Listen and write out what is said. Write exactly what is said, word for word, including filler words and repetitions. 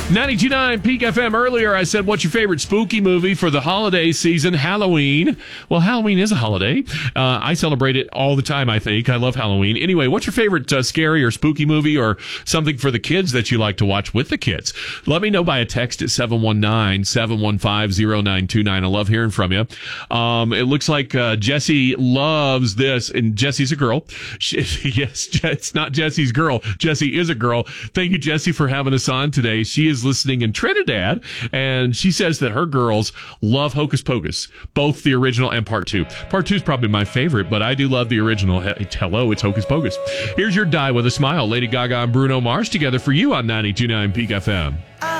ninety-two point nine Peak F M. Earlier, I said, what's your favorite spooky movie for the holiday season? Halloween. Well, Halloween is a holiday. Uh, I celebrate it all the time, I think. I love Halloween. Anyway, what's your favorite uh, scary or spooky movie or something for the kids that you like to watch with the kids? Let me know by a text at seven one nine, seven one five, zero nine two nine. I love hearing from you. Um, it looks like uh, Jessie loves this, and Jessie's a girl. She, yes, it's not Jessie's girl. Jessie is a girl. Thank you, Jessie, for having us on today. She is listening in Trinidad, and she says that her girls love Hocus Pocus, both the original and part two. Part two is probably my favorite, but I do love the original. Hello, it's Hocus Pocus. Here's your Die with a Smile. Lady Gaga and Bruno Mars together for you on ninety-two point nine Peak F M.